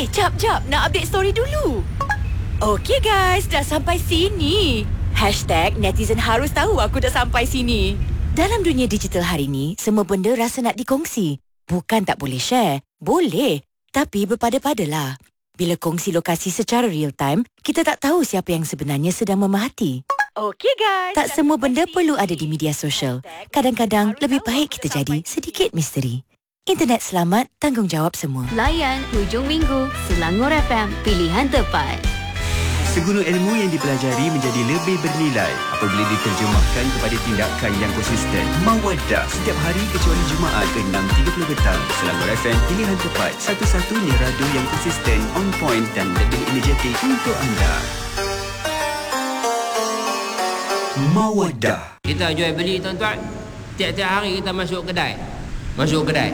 Jap. Nak update story dulu. Okey guys, dah sampai sini. #netizen harus tahu aku dah sampai sini. Dalam dunia digital hari ni, semua benda rasa nak dikongsi. Bukan tak boleh share. Boleh. Tapi berpada-padalah. Bila kongsi lokasi secara real time, kita tak tahu siapa yang sebenarnya sedang memerhati. Okey guys. Tak semua benda perlu ada di media sosial. Kadang-kadang lebih baik kita jadi sedikit misteri. Internet selamat, tanggungjawab semua. Layan hujung minggu Selangor FM, pilihan tepat. Segunu ilmu yang dipelajari menjadi lebih bernilai apabila diterjemahkan kepada tindakan yang konsisten. Mawaddah setiap hari kecuali Jumaat ke 6.30 petang. Selangor FM, pilihan tepat. Satu-satunya radio yang konsisten, on point dan lebih energetik untuk anda. Mawaddah. Kita jual beli tuan-tuan. Tiap-tiap hari kita masuk kedai. Masuk kedai.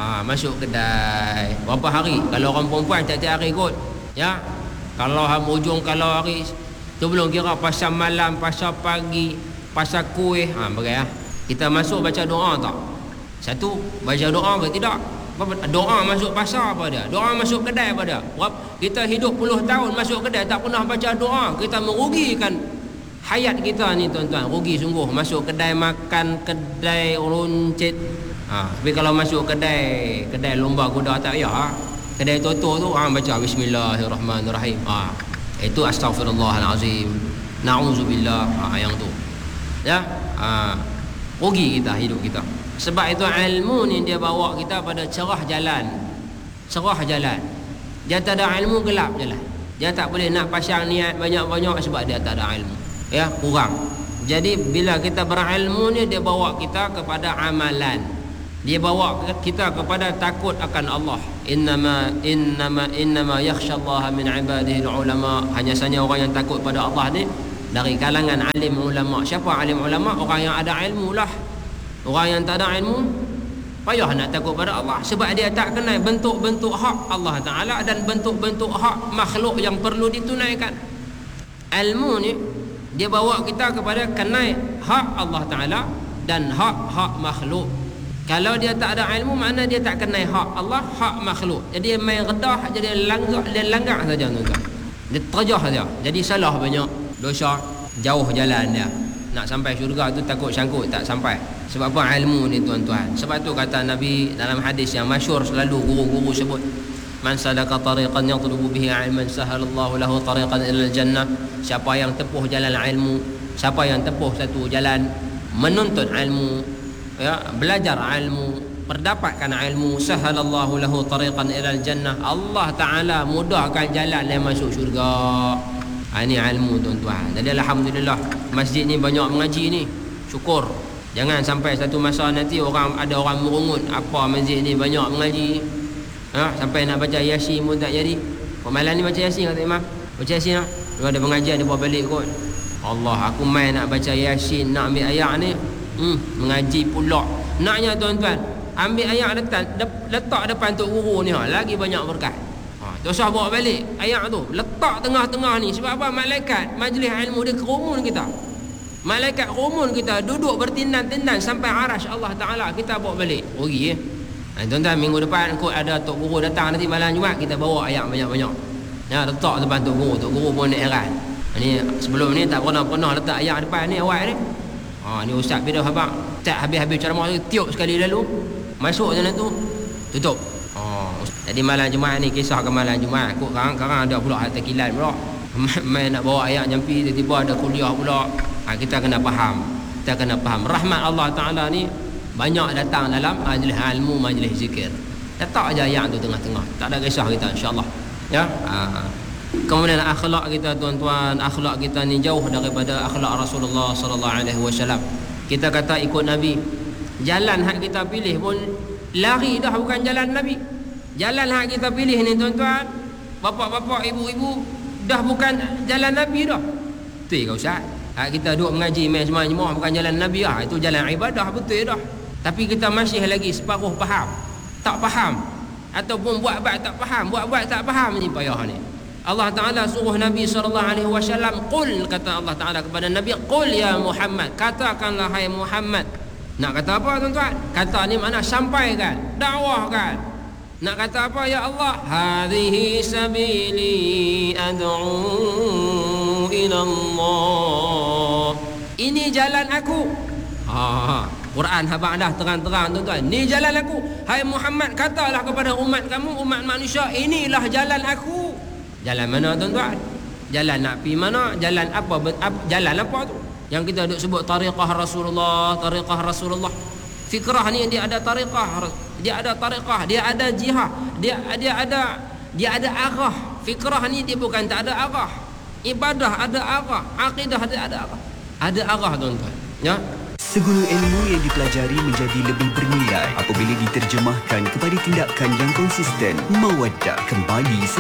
Berapa hari? Kalau orang perempuan tiap-tiap hari kot. Ya. Kalau hujung kalau hari tu belum kira pasal malam, pasal pagi, pasal kuih, bagai kita masuk baca doa tak? Satu, baca doa ke tidak? Doa masuk pasar apa dia? Doa masuk kedai apa dia? Kita hidup puluh tahun masuk kedai tak pernah baca doa, kita merugikan hayat kita ni tuan-tuan. Rugi sungguh. Masuk kedai makan, kedai runcit. Tapi kalau masuk kedai lomba kuda tak payah. Kedai toto tu baca bismillahirrahmanirrahim. Itu astaghfirullahalazim. Na'udzubillah. Yang tu. Ya. Rugi kita hidup kita. Sebab itu ilmu ni dia bawa kita pada cerah jalan. Cerah jalan. Dia tak ada ilmu, gelap jalan. Dia tak boleh nak pasang niat banyak-banyak sebab dia tak ada ilmu. Ya, kurang. Jadi bila kita berilmu ni dia bawa kita kepada amalan. Dia bawa kita kepada takut akan Allah. Innama yakhshallaha min ibadihi ulama. Hanya saja orang yang takut pada Allah ni dari kalangan alim ulama. Siapa alim ulama? Orang yang ada ilmu lah. Orang yang tak ada ilmu payah nak takut pada Allah sebab dia tak kenal bentuk-bentuk hak Allah Taala dan bentuk-bentuk hak makhluk yang perlu ditunaikan. Ilmu ni dia bawa kita kepada kenal hak Allah Taala dan hak-hak makhluk. Kalau dia tak ada ilmu, makna dia tak kenal hak Allah, hak makhluk. Jadi dia main redah, jadi langgar saja tuan-tuan. Dia terjah saja. Jadi salah banyak, dosa, jauh jalan dia. Nak sampai syurga tu takut sangkut tak sampai. Sebab apa? Ilmu ni tuan-tuan. Sebab tu kata Nabi dalam hadis yang masyhur selalu guru-guru sebut, man salaka tariqan yatlubu bihi ilman sahalallahu lahu tariqan ila jannah. Siapa yang tepuh jalan ilmu, siapa yang tepuh satu jalan menuntut ilmu, ya, belajar ilmu, mendapatkan ilmu, sahalallahu lahu tariqan ila jannah. Allah Taala mudahkan jalan dia masuk syurga. Ini ilmu tuan-tuan. Jadi alhamdulillah masjid ni banyak mengaji ni. Syukur. Jangan sampai satu masa nanti ada orang merungut apa masjid ni banyak mengaji. Sampai nak baca Yasin pun tak jadi. Malam ni baca Yasin kata imam. Baca Yasin tak? Dia ada pengajian dia buat balik kot. Allah, aku main nak baca Yasin, nak ambil ayat ni. Mengaji pula. Naknya tuan-tuan, ambil ayat letak depan tok guru ni lagi banyak berkat. Tak usah bawa balik ayat tu, letak tengah-tengah ni. Sebab apa? Malaikat majlis ilmu dia kerumun kita. Malaikat kerumun kita duduk bertindan-tindan sampai arasy Allah Taala. Kita bawa balik. Rugi tuan-tuan, minggu depan kot ada tok guru datang nanti malam Jumaat, kita bawa ayat banyak-banyak. Ya, letak depan tok guru. Tok guru pun nak heran. Ni sebelum ni tak pernah letak ayat depan ni awal ni. Ni ustaz bila habaq tak habis-habis ceramah tu tiup sekali lalu masuk jalan tu tutup. Jadi malam Jumaat ni kisah ke malam Jumaat kok sekarang ada pula harta kilat pula. Main nak bawa ayat jampi tiba-tiba ada kuliah pula. Kita kena faham. Rahmat Allah Taala ni banyak datang dalam majlis ilmu, majlis zikir. Letak aja ayat tu tengah-tengah. Tak ada kisah kita insya-Allah. Ya. Kemudian akhlak kita tuan-tuan, akhlak kita ni jauh daripada akhlak Rasulullah sallallahu alaihi wasallam. Kita kata ikut Nabi. Jalan hak kita pilih pun lari dah bukan jalan Nabi. Jalan hak kita pilih ni tuan-tuan, bapak-bapak, ibu-ibu, dah bukan jalan Nabi dah. Betul ke ustaz? Hak kita duduk mengaji main semua bukan jalan Nabi ah, itu jalan ibadah betul dah. Tapi kita masih lagi separuh faham. Tak faham ataupun buat-buat tak faham, buat-buat tak faham ni payah ni. Allah Ta'ala suruh Nabi SAW, Qul, kata Allah Ta'ala kepada Nabi, Qul ya Muhammad, katakanlah hai Muhammad. Nak kata apa tuan-tuan? Kata ni makna sampaikan, dakwahkan. Nak kata apa ya Allah? Hadhihi sabili ad'u ila Allah. Ini jalan aku. Quran habaq dah terang-terang tuan-tuan. Ini jalan aku. Hai Muhammad, katalah kepada umat kamu, umat manusia, inilah jalan aku. Jalan mana tuan-tuan? Jalan nak pergi mana? Jalan apa? Jalan apa tu? Yang kita duk sebut tariqah Rasulullah, tariqah Rasulullah. Fikrah ni dia ada tariqah, dia ada tariqah, dia ada jihad, dia ada arah. Fikrah ni dia bukan tak ada arah. Ibadah ada arah, akidah ada arah. Ada arah tuan-tuan. Ya. Segala ilmu yang dipelajari menjadi lebih bernilai apabila diterjemahkan kepada tindakan yang konsisten. Mawaddah kembali